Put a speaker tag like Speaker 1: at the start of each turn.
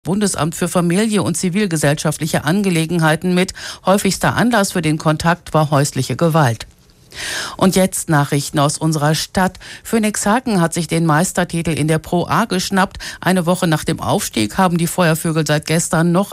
Speaker 1: Bundesamt für Familie und zivilgesellschaftliche Angelegenheiten mit. Häufigster Anlass für den Kontakt war häusliche Gewalt. Und jetzt Nachrichten aus unserer Stadt. Phönixhagen hat sich den Meistertitel in der Pro A geschnappt. Eine Woche nach dem Aufstieg haben die Feuervögel seit gestern noch